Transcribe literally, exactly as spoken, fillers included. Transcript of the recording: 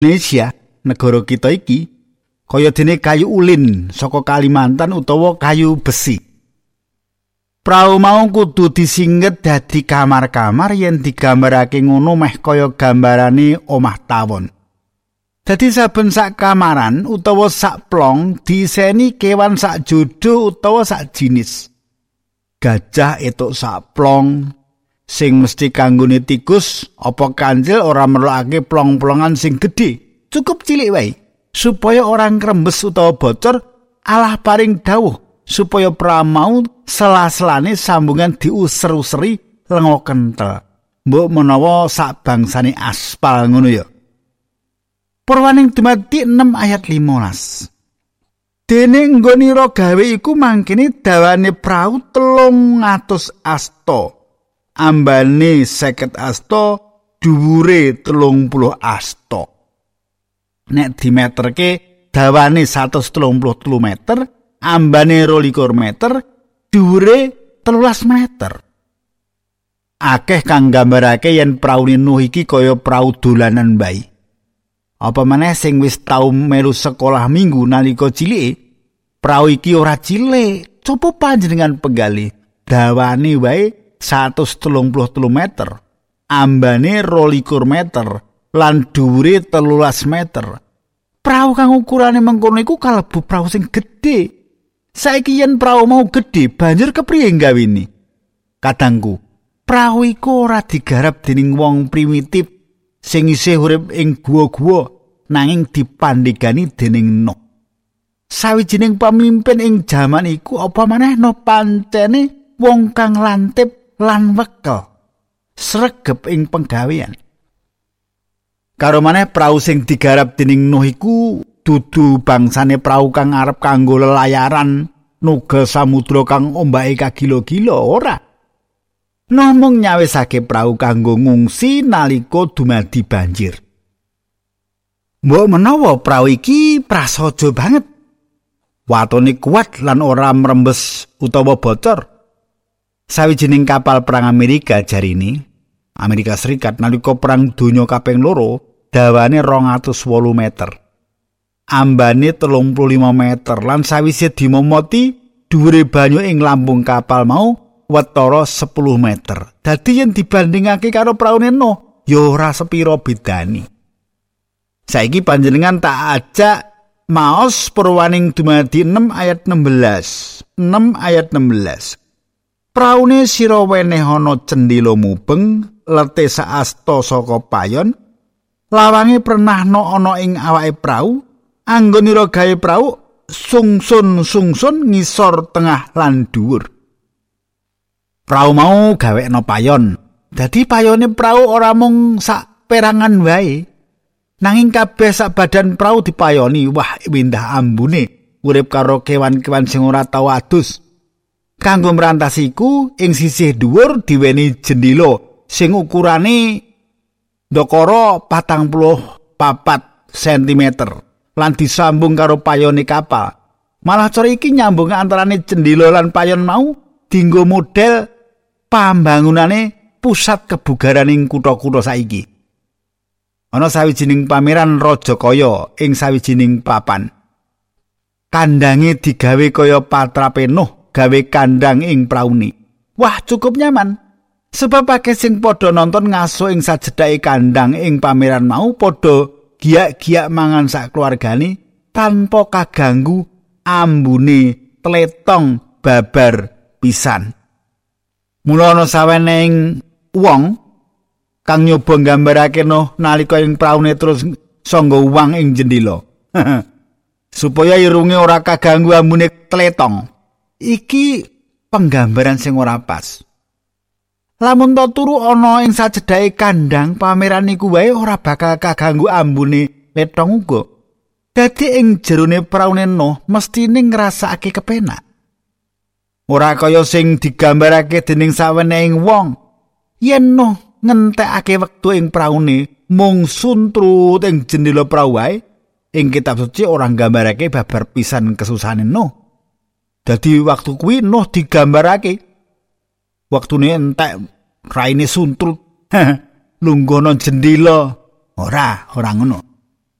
Indonesia, negara kita iki, kaya dene kayu ulin saka Kalimantan utawa kayu besi. Prau mau kudu disingget dadi kamar-kamar yen digambarake ngono meh kaya gambarane omah tawon. Dadi saben sak kamaran utawa sak plong diseni kewan sak jodoh utawa sak jinis. Gajah etuk sak plong sing mesti kanggone tikus, apa kancil ora merlokake plong-plongan sing gedhe, cukup cilik wae supaya orang krembes utawa bocor. Allah paring dawuh supaya pramau sela-selane sambungan diuser-useri lenga kentel. Mbok menawa sak bangsane aspal ngono ya. Purwaning dumadi enam ayat limolas. Dene nggonira gawe iku mangkene dawane prau telung atus asta. Ambane seket asta, dhuwure telung puluh asta. Nek dimeterke dawane satus telung puluh telu meter, ambane rolikur meter, dhuwure telulas meter. Akeh kang gambarake yen praune Nuh iki kaya prau dolanan bayi. Apa maneh sing wis tau melu sekolah minggu nalika cilike, prau iki ora cilik. Coba panjenengan penggali, dawane wae satus telung puluh telu meter, ambane rolikur meter, lan dhuwure telulas meter. Prau kang ukurane mengkono iku kalebu prau sing gedhe. Saiki yen prau mau gedhe, banjur kepriye gawene? Kadangku, prau iku ora digarap dening wong primitif sing isih urip ing guwa-guwa, nanging dipandhegani dening Nuh. Sawijining pamimpin ing jaman iku apa maneh no pancene wong kang lantip lan wekel sregep ing penggawean. Karo maneh prau sing digarap dening Nuh iku dudu bangsane prau kang arep kanggo lelayaran nugel samudra kang ombake kagilo-gilo, ora. Nuh mung nyawisake prau kanggo ngungsi nalika dumadi banjir. Mbok menawa prau iki prasaja banget. Watone kuat lan ora mrembes utawa bocor. Sawijining kapal perang Amerika jarine, Amerika Serikat nalika perang donya kaping loro, dawane rong atus wolu meter. Ambane telung puluh lima meter lan sawise dimomoti dhuwure banyu ing lambung kapal mau watara sepuluh meter. Dadi yen dibandingake karo praune Nuh, ya ora sepira bedane. Saiki panjenengan tak ajak maos Purwaning dumadi enam ayat enam belas. enam ayat enam belas. Praune sira weneh ana cendhila mubeng, lete saasta saka payon, lawange pernahna ana ing awake prau, anggonira gawe prau sungsun-sungsun ngisor tengah lan dhuwur. Prau mau gawekna payon. Dadi payone prau ora mung sak perangan wae, nanging kabeh sak badan prau dipayoni. Wah, windah ambune urip karo kewan-kewan sing ora tau adus. Kanggo mrantasiku ing sisih dhuwur diweni jendhila sing ukurane ndakara patang puluh papat sentimeter lan disambung karo payone kapal. Malah cara iki nyambung antarane jendhila lan payon mau dienggo model pambangunane pusat kebugaran ing kutha-kutha saiki. Ana sawijining pameran raja kaya ing sawijining papan. Kandange digawe kaya patrape Nuh gawe kandang ing praune. Wah, cukup nyaman. Sebab akeh sing padha nonton ngaso ing sajedhake kandang ing pameran mau padha giyak-giyak mangan sak keluargane tanpa kaganggu ambune tletong babar pisan. Mula ana saweneng wong kang nyoba nggambarake Nuh nalika ing praune terus sangga uwang ing jendhela. Supaya irunge ora kaganggu ambune tletong. Iki penggambaran sing ora pas. Lamun to turu ana ing sajedhake kandang pameran iku wae ora bakal kaganggu ambune letong uga. Dadi ing jerone praune Nuh mestine ngrasakake kepenak. Ora kaya sing digambarake dening sawenehing wong. Yen Nuh ngentekake wektu ing praune mung suntrut ing jendela prau wae, ing kitab suci ora nggambarake babar pisan kesusahane Nuh. Dadi waktu kuwi Nuh digambarake waktune entek raine suntrut lungguh nang jendela. Ora, ora ngono.